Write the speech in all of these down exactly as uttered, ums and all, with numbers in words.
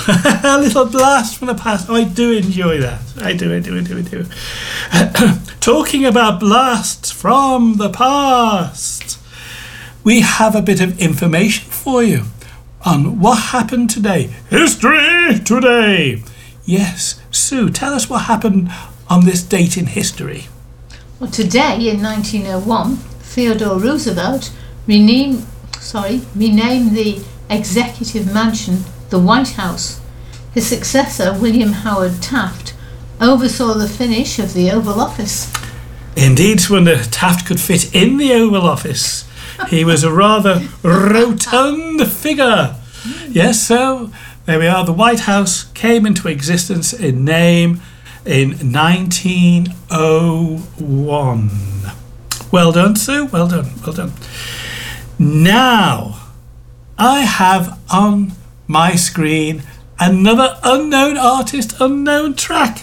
A little blast from the past. Oh, I do enjoy that. I do, I do, I do, I do. Talking about blasts from the past, we have a bit of information for you on what happened today. History today. Yes, Sue, tell us what happened on this date in history. Well, today in nineteen oh one, Theodore Roosevelt renamed, sorry, renamed the Executive Mansion the White House. His successor, William Howard Taft, oversaw the finish of the Oval Office. Indeed, when Taft could fit in the Oval Office. He was a rather rotund figure. Yes, so there we are. The White House came into existence in name in nineteen oh one. Well done, Sue. Well done. Well done. Now, I have on my screen another unknown artist, unknown track.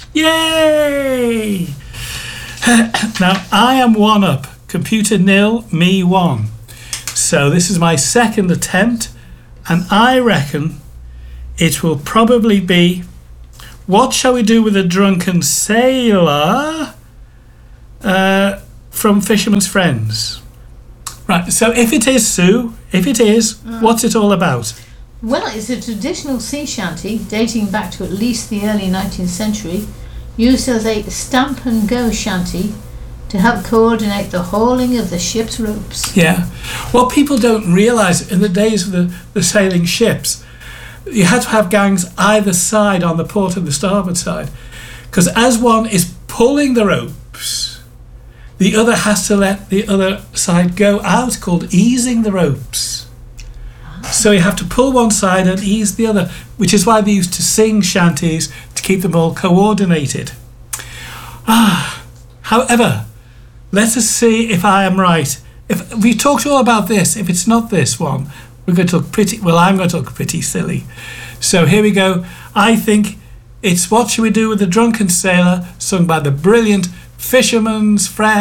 Yay! Now, I am one up. Computer nil, me one. So this is my second attempt, and I reckon it will probably be What Shall We Do with a Drunken Sailor uh, from Fisherman's Friends. Right, so if it is, Sue, if it is, mm. what's it all about? Well, it's a traditional sea shanty dating back to at least the early nineteenth century, used as a stamp and go shanty to help coordinate the hauling of the ship's ropes. Yeah. What people don't realise, in the days of the, the sailing ships, you had to have gangs either side on the port and the starboard side. Because as one is pulling the ropes, the other has to let the other side go out, called easing the ropes. So you have to pull one side and ease the other, which is why they used to sing shanties to keep them all coordinated. Ah, however, let us see if I am right. If we talked all about this, if it's not this one, we're going to look pretty, well, I'm going to look pretty silly. So here we go. I think it's What Shall We Do with the Drunken Sailor, sung by the brilliant Fisherman's Friends.